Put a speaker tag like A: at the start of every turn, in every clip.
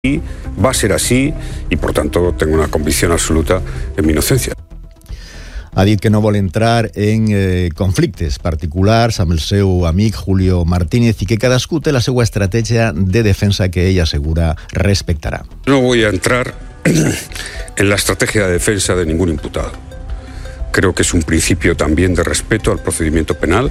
A: Y va a ser así y, por tanto, tengo una convicción absoluta en mi inocencia.
B: Ha dit que no vol entrar en conflictes particulars amb el seu amic Julio Martínez i que cadascú té la seva estratègia de defensa que ell assegura respectarà.
A: No voy a entrar en la estrategia de defensa de ningún imputado. Creo que es un principio también de respeto al procedimiento penal.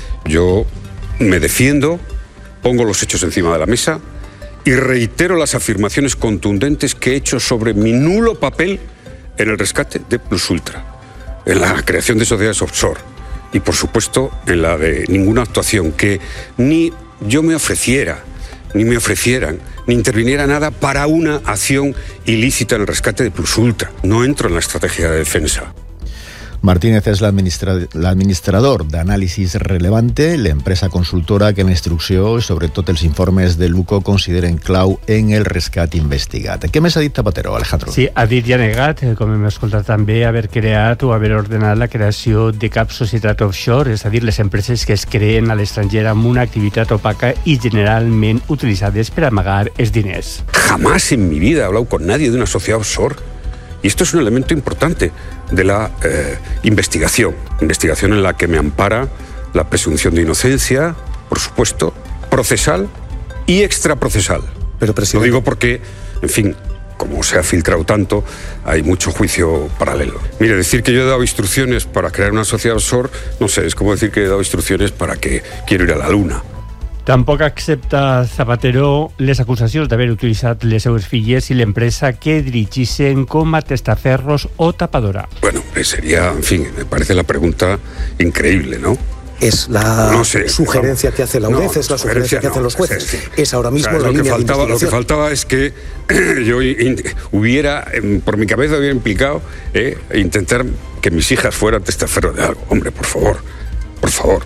A: Yo me defiendo, pongo los hechos encima de la mesa y reitero las afirmaciones contundentes que he hecho sobre mi nulo papel en el rescate de Plus Ultra, en la creación de sociedades offshore y, por supuesto, en la de ninguna actuación que ni yo me ofreciera, ni me ofrecieran, ni interviniera nada para una acción ilícita en el rescate de Plus Ultra. No entro en la estrategia de defensa.
B: Martínez és l'administrador d'Anàlisis Relevante, l'empresa consultora que la instrucció i sobretot els informes de l'UCO consideren clau en el rescat investigat. Què més ha dit Zapatero, Alejandro?
C: Sí, ha dit i ha negat, com hem escoltat també, haver creat o haver ordenat la creació de cap societat offshore, és a dir, les empreses que es creen a l'estranger amb una activitat opaca i generalment utilitzades per amagar els diners.
A: Jamás en mi vida he hablado con nadie de una sociedad offshore. Y esto es un elemento importante de la investigación en la que me ampara la presunción de inocencia, por supuesto, procesal y extraprocesal.
D: Pero, presidente...
A: Lo digo porque, en fin, como se ha filtrado tanto, hay mucho juicio paralelo. Mire, decir que yo he dado instrucciones para crear una sociedad offshore, no sé, es como decir que he dado instrucciones para que quiero ir a la luna.
C: Tampoc accepta Zapatero les acusacions d'haver utilitzat les seues filles i l'empresa que dirigissin com a testaferros o tapadora.
A: Bueno, sería, en fin, me parece la pregunta increíble, ¿no?
D: Es la sugerencia que hace la UNED, es la sugerencia que hacen los jueces. Es ahora mismo la línea de investigación.
A: Lo que faltaba es que yo hubiera, por mi cabeza hubiera implicado intentar que mis hijas fueran testaferros de algo. Hombre, por favor, por favor.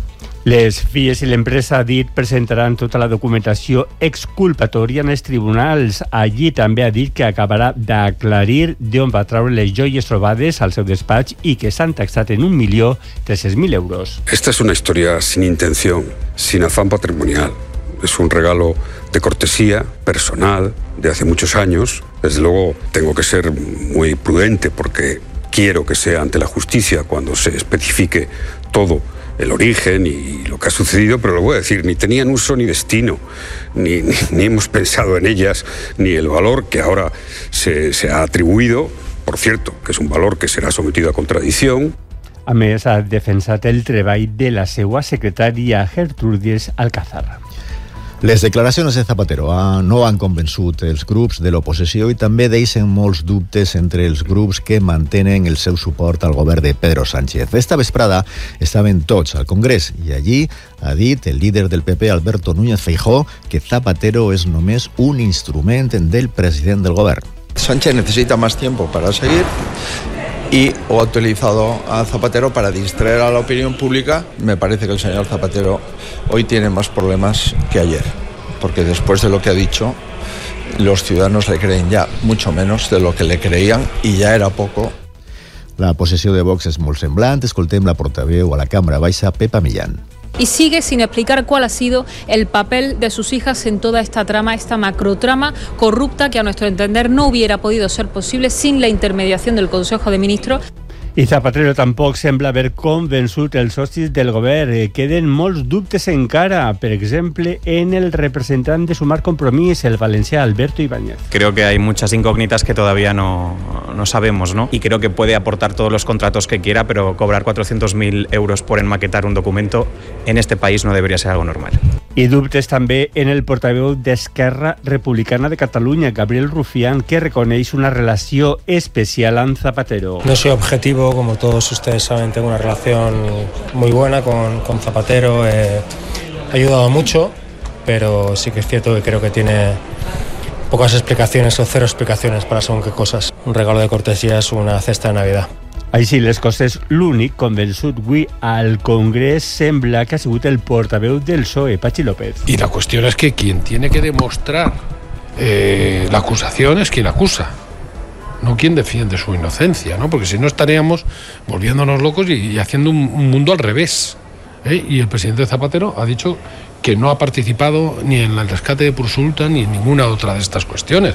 C: Les filles i l'empresa, ha dit, presentaran tota la documentació exculpatòria en els tribunals. Allí també ha dit que acabarà d'aclarir d'on va treure les joies trobades al seu despatx i que s'han taxat en 1.300.000 euros.
A: Esta es una historia sin intención, sin afán patrimonial. Es un regalo de cortesía personal de hace muchos años. Desde luego tengo que ser muy prudente porque quiero que sea ante la justicia cuando se especifique todo el origen y lo que ha sucedido, pero lo voy a decir, ni tenían uso ni destino, ni hemos pensado en ellas, ni el valor que ahora se ha atribuido, por cierto, que es un valor que será sometido a contradicción.
C: A més, ha defensat el treball de la seva secretària Gertrudis Alcázar.
B: Les declaracions de Zapatero no han convençut els grups de l'oposició i també deixen molts dubtes entre els grups que mantenen el seu suport al govern de Pedro Sánchez. Esta vesprada estaven tots al Congrés i allí ha dit el líder del PP, Alberto Núñez Feijóo, que Zapatero és només un instrument del president del govern.
E: Sánchez necesita más tiempo para seguir y ha utilizado a Zapatero para distraer a la opinión pública. Me parece que el señor Zapatero hoy tiene más problemas que ayer, porque después de lo que ha dicho, los ciudadanos le creen ya mucho menos de lo que le creían y ya era poco.
B: La posició de Vox és molt semblant. Escoltem la portaveu a la Cambra Baixa, Pepa Millán.
F: Y sigue sin explicar cuál ha sido el papel de sus hijas en toda esta trama, esta macrotrama corrupta que a nuestro entender no hubiera podido ser posible sin la intermediación del Consejo de Ministros.
C: I Zapatero tampoc sembla haver convençut els socis del govern. Queden molts dubtes encara, per exemple, en el representant de Sumar Compromís, el valencià Alberto Ibáñez.
G: Creo que hay muchas incógnitas que todavía no sabemos, ¿no? Y creo que puede aportar todos los contratos que quiera, pero cobrar 400.000 euros por enmaquetar un documento en este país no debería ser algo normal.
C: I dubtes també en el portaveu d'Esquerra Republicana de Catalunya, Gabriel Rufián, que reconeix una relació especial amb Zapatero.
H: No soy objetivo, como todos ustedes saben, tengo una relación muy buena con Zapatero, ha ayudado mucho, pero sí que es cierto que creo que tiene pocas explicaciones o cero explicaciones para según qué cosas. Un regalo de cortesía es una cesta de Navidad.
C: Així les coses, l'únic convençut avui al Congrés sembla que ha sigut el portaveu del PSOE, Pachi López.
I: Y la cuestión es que quien tiene que demostrar la acusación es quien acusa, no quien defiende su inocencia, ¿no? Porque si no estaríamos volviéndonos locos y haciendo un mundo al revés, ¿eh? Y el presidente Zapatero ha dicho que no ha participado ni en el rescate de Pursulta ni en ninguna otra de estas cuestiones.